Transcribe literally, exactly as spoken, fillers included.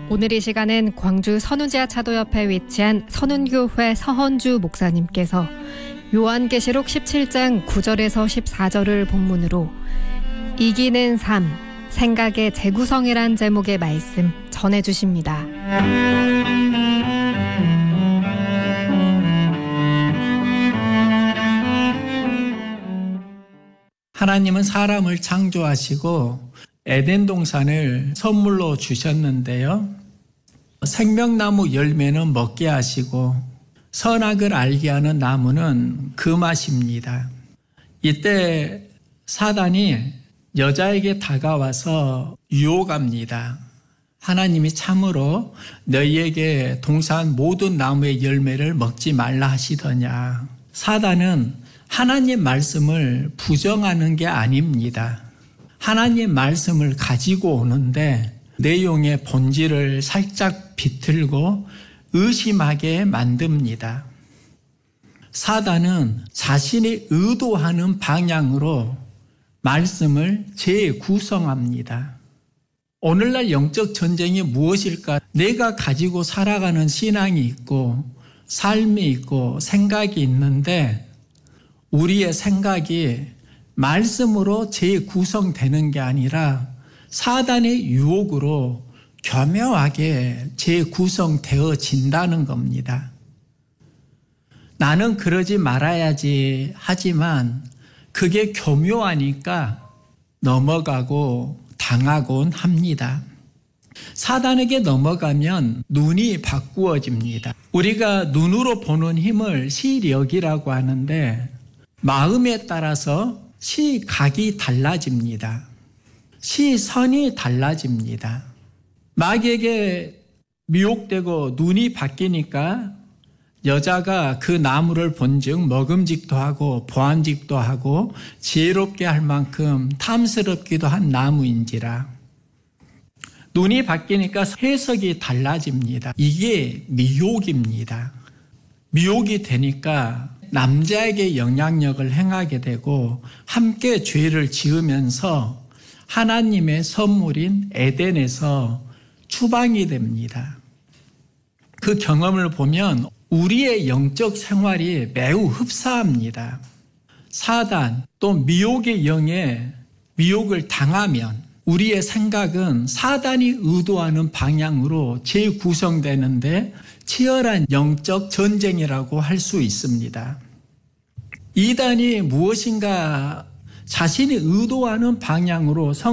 오늘 이 시간은 광주 선운지하차도 옆에 위치한 선운교회 서헌주 목사님께서 요한계시록 십칠 장 구 절에서 십사 절을 본문으로 이기는 삶, 생각의 재구성이란 제목의 말씀 전해주십니다. 하나님은 사람을 창조하시고 에덴 동산을 선물로 주셨는데요. 생명나무 열매는 먹게 하시고 선악을 알게 하는 나무는 금하십니다. 이때 사단이 여자에게 다가와서 유혹합니다. 하나님이 참으로 너희에게 동산 모든 나무의 열매를 먹지 말라 하시더냐. 사단은 하나님 말씀을 부정하는 게 아닙니다. 하나님 말씀을 가지고 오는데 내용의 본질을 살짝 비틀고 의심하게 만듭니다. 사단은 자신이 의도하는 방향으로 말씀을 재구성합니다. 오늘날 영적 전쟁이 무엇일까? 내가 가지고 살아가는 신앙이 있고 삶이 있고 생각이 있는데 우리의 생각이 말씀으로 재구성되는 게 아니라 사단의 유혹으로 교묘하게 재구성되어진다는 겁니다. 나는 그러지 말아야지 하지만 그게 교묘하니까 넘어가고 당하곤 합니다. 사단에게 넘어가면 눈이 바꾸어집니다. 우리가 눈으로 보는 힘을 시력이라고 하는데 마음에 따라서 시각이 달라집니다. 시선이 달라집니다. 마귀에게 미혹되고 눈이 바뀌니까 여자가 그 나무를 본즉 먹음직도 하고 보안직도 하고 지혜롭게 할 만큼 탐스럽기도 한 나무인지라. 눈이 바뀌니까 해석이 달라집니다. 이게 미혹입니다. 미혹이 되니까 남자에게 영향력을 행하게 되고 함께 죄를 지으면서 하나님의 선물인 에덴에서 추방이 됩니다. 그 경험을 보면 우리의 영적 생활이 매우 흡사합니다. 사단 또 미혹의 영에 미혹을 당하면 우리의 생각은 사단이 의도하는 방향으로 재구성되는데 치열한 영적 전쟁이라고 할 수 있습니다. 이단이 무엇인가 자신이 의도하는 방향으로 성